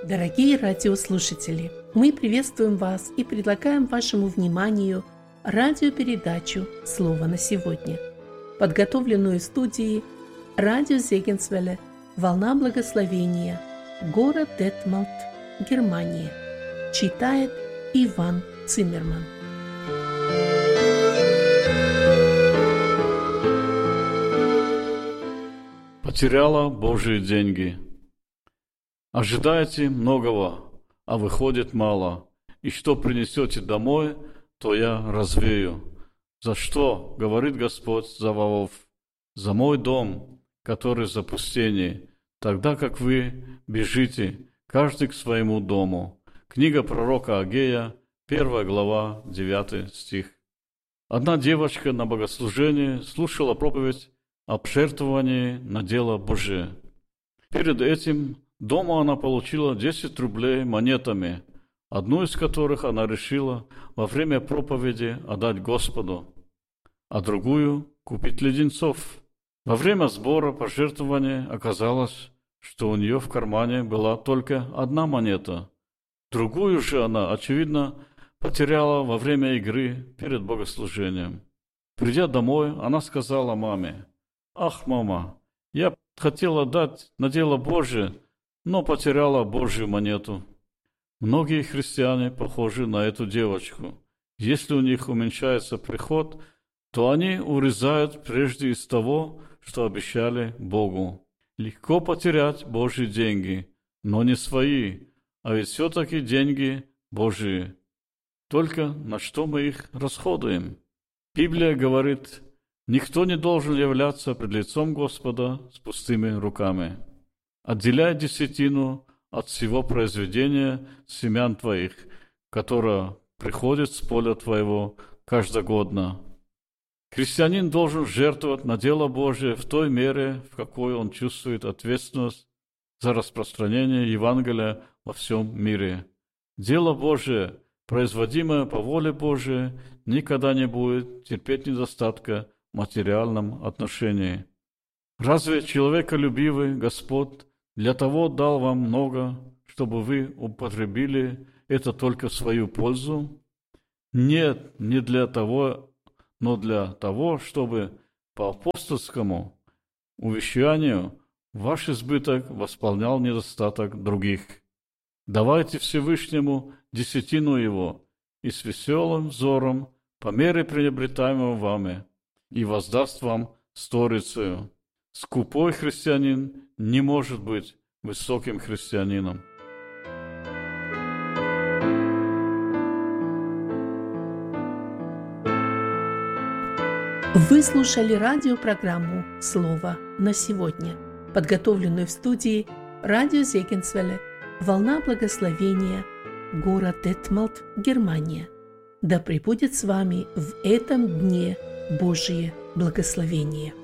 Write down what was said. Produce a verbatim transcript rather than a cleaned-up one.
Дорогие радиослушатели, мы приветствуем вас и предлагаем вашему вниманию радиопередачу «Слово на сегодня», подготовленную студией радио Зегенсвелле «Волна благословения», город Детмалт, Германия. Читает Иван Циммерман. Потеряла Божьи деньги. Ожидаете многого, а выходит мало. И что принесете домой, то я развею. За что, говорит Господь Саваоф, за мой дом, который в запустении, тогда как вы бежите, каждый к своему дому. Книга пророка Агея, первая глава, девятый стих. Одна девочка на богослужении слушала проповедь о жертвовании на дело Божие. Перед этим дома она получила десять рублей монетами, одну из которых она решила во время проповеди отдать Господу, а другую купить леденцов. Во время сбора пожертвования оказалось, что у нее в кармане была только одна монета. Другую же она, очевидно, потеряла во время игры перед богослужением. Придя домой, она сказала маме: «Ах, мама, я хотела дать на дело Божие, но потеряла Божью монету». Многие христиане похожи на эту девочку. Если у них уменьшается приход, то они урезают прежде из того, что обещали Богу. Легко потерять Божьи деньги, но не свои, а ведь все-таки деньги Божьи. Только на что мы их расходуем? Библия говорит: никто не должен являться пред лицом Господа с пустыми руками. Отделяй десятину от всего произведения семян твоих, которое приходит с поля твоего каждогодно. Христианин должен жертвовать на дело Божие в той мере, в какой он чувствует ответственность за распространение Евангелия во всем мире. Дело Божие, производимое по воле Божией, никогда не будет терпеть недостатка в материальном отношении. Разве человеколюбивый Господь для того дал вам много, чтобы вы употребили это только в свою пользу? Нет, не для того, но для того, чтобы по апостольскому увещанию ваш избыток восполнял недостаток других. Давайте Всевышнему десятину его и с веселым взором по мере приобретаемого вами, и воздаст вам сторицею. Скупой христианин не может быть высоким христианином. Вы слушали радиопрограмму «Слово на сегодня», подготовленную в студии радио Зегенсвелле «Волна благословения», город Детмалт, Германия. Да пребудет с вами в этом дне Божие благословение.